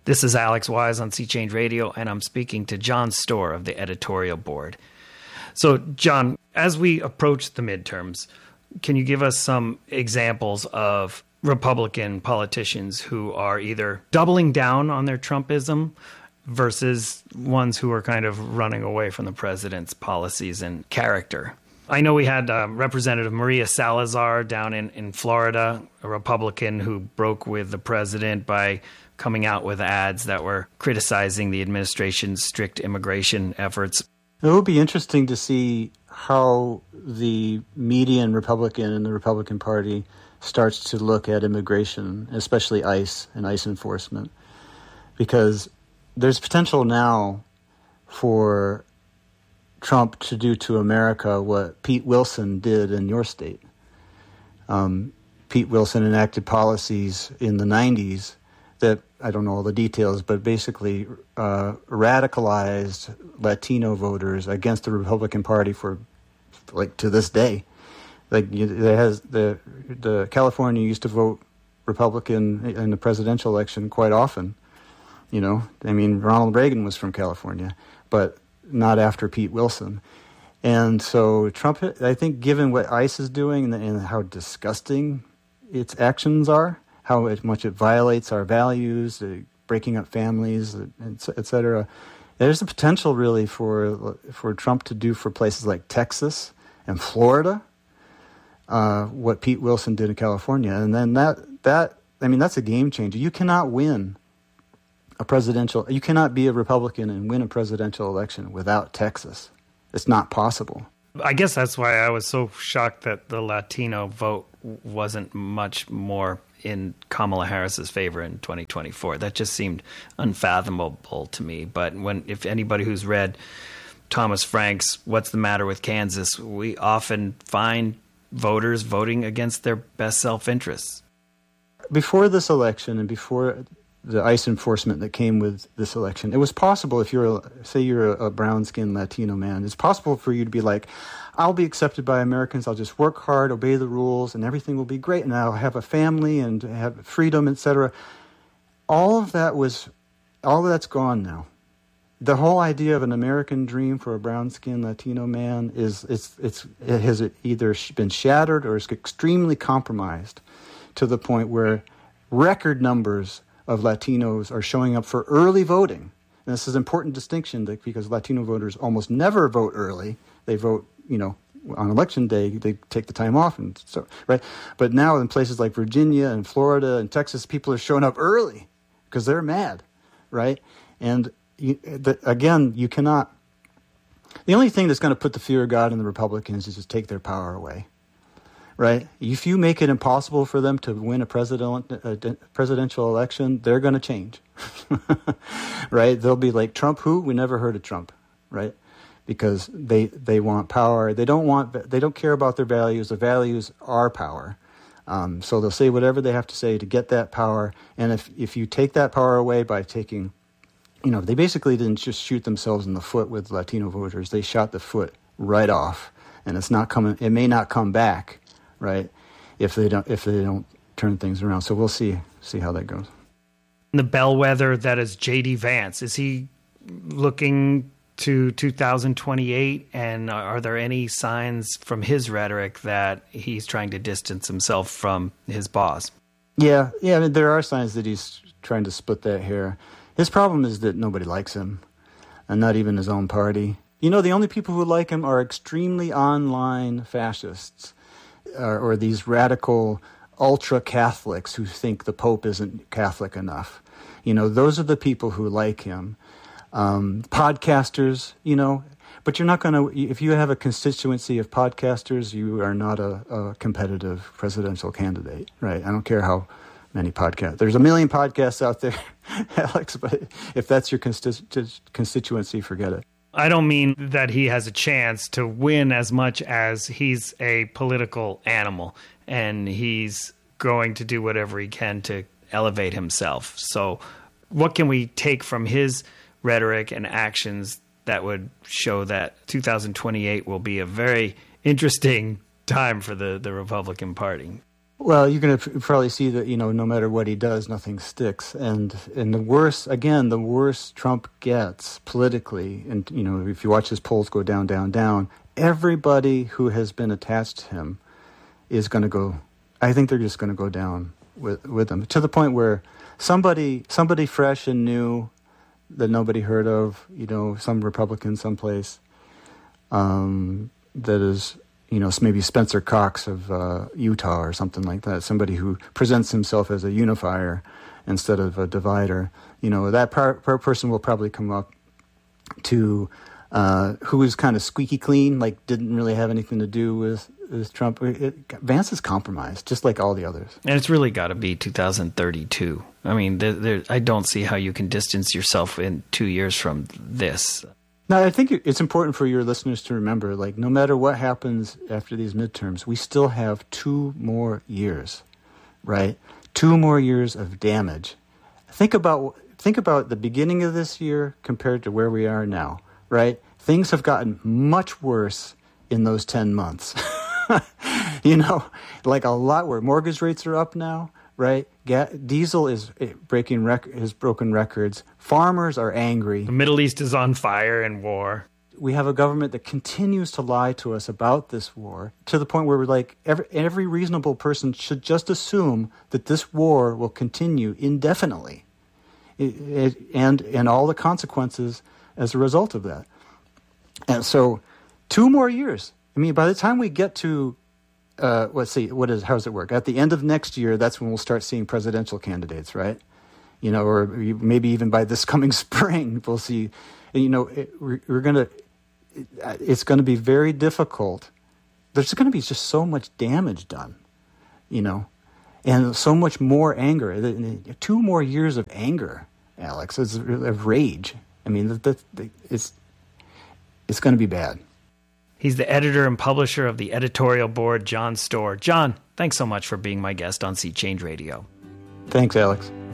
This is Alex Wise on Sea Change Radio, and I'm speaking to Jon Storr of the editorial board. So, John, as we approach the midterms, can you give us some examples of Republican politicians who are either doubling down on their Trumpism versus ones who are kind of running away from the president's policies and character? I know we had Representative Maria Salazar down in Florida, a Republican who broke with the president by coming out with ads that were criticizing the administration's strict immigration efforts. It would be interesting to see how the median Republican in the Republican Party starts to look at immigration, especially ICE and ICE enforcement, because there's potential now for Trump to do to America what Pete Wilson did in your state. Pete Wilson enacted policies in the 90s that, I don't know all the details, but basically radicalized Latino voters against the Republican Party for, like, to this day. Like, the California used to vote Republican in the presidential election quite often. You know, I mean, Ronald Reagan was from California, but not after Pete Wilson. And so Trump, I think, given what ICE is doing and how disgusting its actions are, how much it violates our values, breaking up families, et cetera, there's the potential really for Trump to do for places like Texas and Florida what Pete Wilson did in California. And then that's a game changer. You cannot win you cannot be a Republican and win a presidential election without Texas. It's not possible. I guess that's why I was so shocked that the Latino vote wasn't much more in Kamala Harris's favor in 2024. That just seemed unfathomable to me. But if anybody who's read Thomas Frank's What's the Matter with Kansas, we often find voters voting against their best self-interests. Before this election and before the ICE enforcement that came with this election, it was possible, if you're a brown-skinned Latino man, it's possible for you to be like, I'll be accepted by Americans, I'll just work hard, obey the rules, and everything will be great, and I'll have a family and have freedom, etc. All of that's gone now. The whole idea of an American dream for a brown-skinned Latino man it has either been shattered or is extremely compromised to the point where record numbers of Latinos are showing up for early voting. And this is an important distinction because Latino voters almost never vote early. They vote, on election day, they take the time off, and so, right? But now in places like Virginia and Florida and Texas, people are showing up early because they're mad, right? And again, you cannot. The only thing that's going to put the fear of God in the Republicans is just take their power away, right? If you make it impossible for them to win a presidential election, they're going to change, right? They'll be like, Trump who? We never heard of Trump, right? Because they want power. They don't care about their values. The values are power. So they'll say whatever they have to say to get that power. And if you take that power away by taking, they basically didn't just shoot themselves in the foot with Latino voters. They shot the foot right off, and it may not come back, right? If they don't turn things around. So we'll see how that goes. The bellwether that is J.D. Vance, is he looking to 2028, and are there any signs from his rhetoric that he's trying to distance himself from his boss? Yeah, I mean, there are signs that he's trying to split that hair. His problem is that nobody likes him, and not even his own party. The only people who like him are extremely online fascists, or these radical ultra-Catholics who think the Pope isn't Catholic enough. Those are the people who like him. Podcasters, but you're not going to, if you have a constituency of podcasters, you are not a competitive presidential candidate, right? I don't care how many podcasts. There's a million podcasts out there, Alex, but if that's your constituency, forget it. I don't mean that he has a chance to win as much as he's a political animal and he's going to do whatever he can to elevate himself. So what can we take from his rhetoric and actions that would show that 2028 will be a very interesting time for the Republican Party? Well, you're going to probably see that, no matter what he does, nothing sticks. And the worse Trump gets politically, and, if you watch his polls go down, down, down, everybody who has been attached to him is going to go, I think they're just going to go down with him, to the point where somebody fresh and new that nobody heard of, some Republican someplace, that is, maybe Spencer Cox of Utah or something like that, somebody who presents himself as a unifier instead of a divider. That person will probably come up to who is kind of squeaky clean, like didn't really have anything to do with Trump. Vance is compromised, just like all the others. And it's really got to be 2032. I mean, I don't see how you can distance yourself in 2 years from this. Now, I think it's important for your listeners to remember, like, no matter what happens after these midterms, we still have 2 more years, right? 2 more years of damage. Think about the beginning of this year compared to where we are now, right? Things have gotten much worse in those 10 months. Like a lot worse. Mortgage rates are up now, right? Diesel has broken records. Farmers are angry. The Middle East is on fire and war. We have a government that continues to lie to us about this war, to the point where we're like, every reasonable person should just assume that this war will continue indefinitely, and all the consequences as a result of that. And so 2 more years. I mean, by the time we get to let's see, how does it work? At the end of next year, that's when we'll start seeing presidential candidates, right? Or maybe even by this coming spring, we'll see. It's going to be very difficult. There's going to be just so much damage done, and so much more anger. 2 more years of anger, Alex, of rage. I mean, it's going to be bad. He's the editor and publisher of the editorial board, John Stohr. John, thanks so much for being my guest on Sea Change Radio. Thanks, Alex.